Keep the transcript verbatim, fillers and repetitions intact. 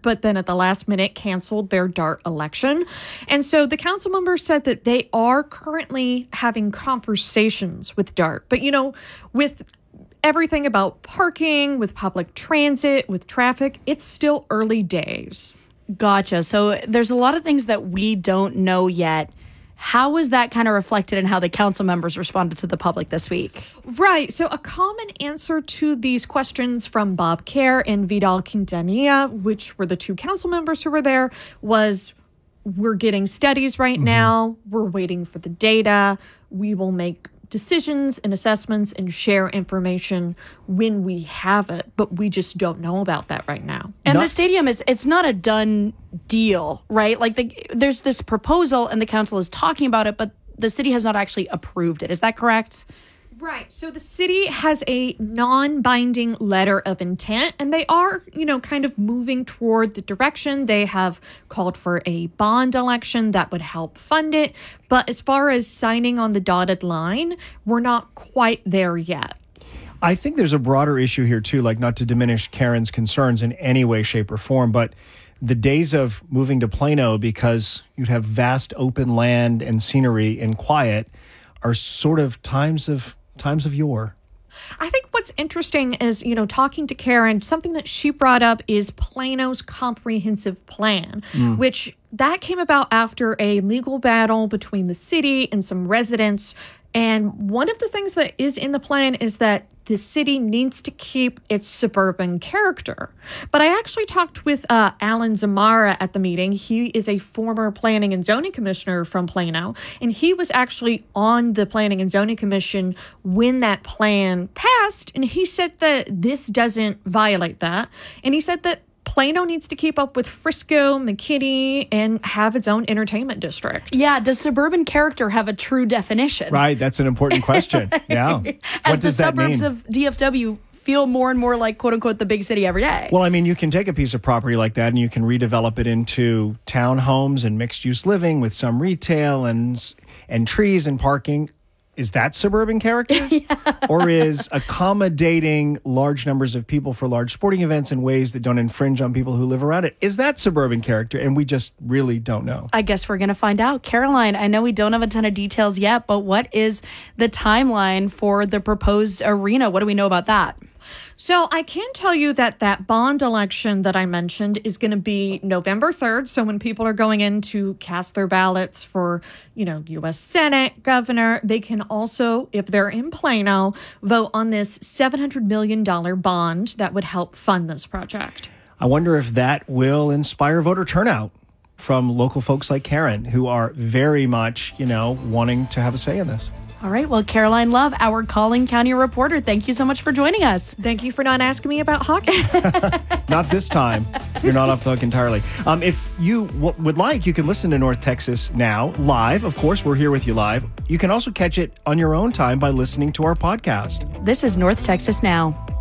but then at the last minute canceled their DART election. And so the council members said that they are currently having conversations with DART. But, you know, with everything about parking, with public transit, with traffic, it's still early days. Gotcha. So there's a lot of things that we don't know yet. How was that kind of reflected in how the council members responded to the public this week? Right. So a common answer to these questions from Bob Kerr and Vidal Quintanilla, which were the two council members who were there, was we're getting studies right mm-hmm. now. We're waiting for the data. We will make decisions and assessments and share information when we have it, but we just don't know about that right now. And not- the stadium is, it's not a done deal, right? Like the, there's this proposal and the council is talking about it, but the city has not actually approved it. Is that correct? Right. So the city has a non-binding letter of intent, and they are, you know, kind of moving toward the direction. They have called for a bond election that would help fund it. But as far as signing on the dotted line, we're not quite there yet. I think there's a broader issue here, too, like not to diminish Karen's concerns in any way, shape, or form, but the days of moving to Plano because you'd have vast open land and scenery and quiet are sort of times of times of yore. I think what's interesting is, you know, talking to Karen, something that she brought up is Plano's comprehensive plan, mm. which that came about after a legal battle between the city and some residents. And one of the things that is in the plan is that the city needs to keep its suburban character. But I actually talked with uh, Alan Zamara at the meeting. He is a former planning and zoning commissioner from Plano, and he was actually on the planning and zoning commission when that plan passed. And he said that this doesn't violate that. And he said that Plano needs to keep up with Frisco, McKinney, and have its own entertainment district. Yeah. Does suburban character have a true definition? Right. That's an important question. Yeah. As what the does that suburbs mean? of D F W feel more and more like, quote unquote, the big city every day. Well, I mean, you can take a piece of property like that and you can redevelop it into townhomes and mixed use living with some retail and and trees and parking. Is that suburban character? Yeah. Or is accommodating large numbers of people for large sporting events in ways that don't infringe on people who live around it? Is that suburban character? And we just really don't know. I guess we're going to find out. Caroline, I know we don't have a ton of details yet, but what is the timeline for the proposed arena? What do we know about that? So I can tell you that that bond election that I mentioned is going to be November third. So when people are going in to cast their ballots for, you know, U S Senate, governor, they can also, if they're in Plano, vote on this seven hundred million dollars bond that would help fund this project. I wonder if that will inspire voter turnout from local folks like Karen, who are very much, you know, wanting to have a say in this. All right. Well, Caroline Love, our Calling County reporter, thank you so much for joining us. Thank you for not asking me about hockey. Not this time. You're not off the hook entirely. Um, if you w- would like, you can listen to North Texas Now live. Of course, we're here with you live. You can also catch it on your own time by listening to our podcast. This is North Texas Now.